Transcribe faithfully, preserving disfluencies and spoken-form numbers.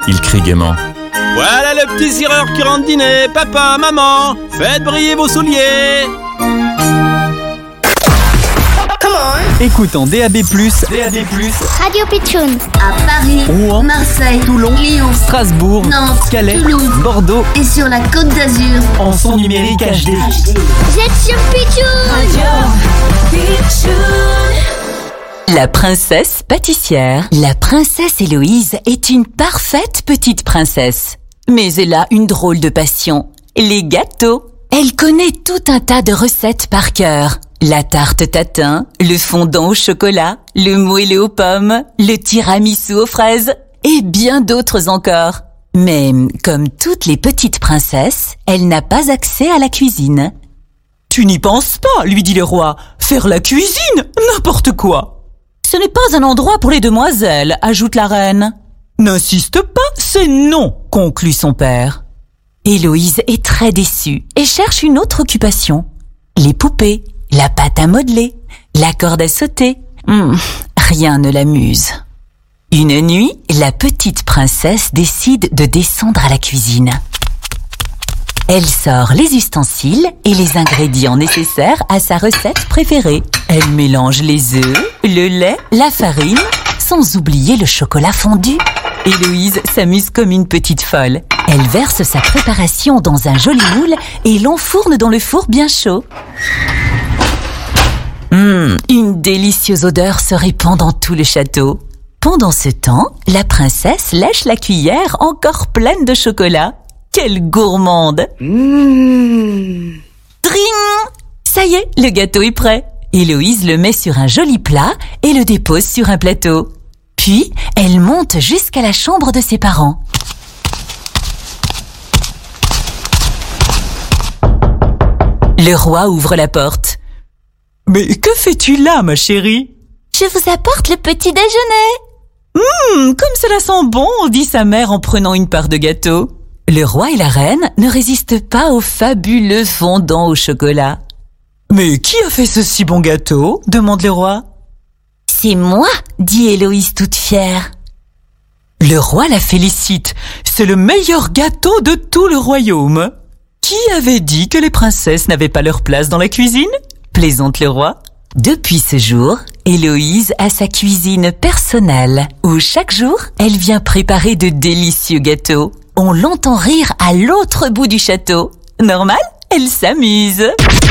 il crie gaiement. Voilà le petit cireur qui rentre dîner. Papa, maman, faites briller vos souliers. Écoute en D A B plus, D A B plus, Radio Pitchoun. À Paris, Rouen, Marseille, Toulon, Lyon, Strasbourg, Nantes, Calais, Toulouse, Bordeaux et sur la Côte d'Azur. en son numérique H D. Vous êtes sur Pitchoun. La princesse pâtissière. La princesse Héloïse est une parfaite petite princesse. Mais elle a une drôle de passion, les gâteaux. Elle connaît tout un tas de recettes par cœur. La tarte tatin, le fondant au chocolat, le moelleux aux pommes, le tiramisu aux fraises et bien d'autres encore. Mais comme toutes les petites princesses, elle n'a pas accès à la cuisine. « Tu n'y penses pas, lui dit le roi. Faire la cuisine, n'importe quoi. »« Ce n'est pas un endroit pour les demoiselles, ajoute la reine. »« N'insiste pas, c'est non, conclut son père. » Héloïse est très déçue et cherche une autre occupation. Les poupées, la pâte à modeler, la corde à sauter. Hum, rien ne l'amuse. Une nuit, la petite princesse décide de descendre à la cuisine. Elle sort les ustensiles et les ingrédients nécessaires à sa recette préférée. Elle mélange les œufs, le lait, la farine, sans oublier le chocolat fondu. Héloïse s'amuse comme une petite folle. Elle verse sa préparation dans un joli moule et l'enfourne dans le four bien chaud. Hum, une délicieuse odeur se répand dans tout le château. Pendant ce temps, la princesse lèche la cuillère encore pleine de chocolat. Quelle gourmande! Mmh. Dring! Ça y est, le gâteau est prêt. Héloïse le met sur un joli plat et le dépose sur un plateau. Puis, elle monte jusqu'à la chambre de ses parents. Le roi ouvre la porte. « Mais que fais-tu là, ma chérie ?»« Je vous apporte le petit déjeuner. »« Hum, comme cela sent bon !» dit sa mère en prenant une part de gâteau. Le roi et la reine ne résistent pas au fabuleux fondant au chocolat. « Mais qui a fait ce si bon gâteau ?» demande le roi. « C'est moi !» dit Héloïse toute fière. Le roi la félicite. C'est le meilleur gâteau de tout le royaume. Qui avait dit que les princesses n'avaient pas leur place dans la cuisine ? Plaisante le roi. Depuis ce jour, Héloïse a sa cuisine personnelle, où chaque jour, elle vient préparer de délicieux gâteaux. On l'entend rire à l'autre bout du château. Normal, elle s'amuse.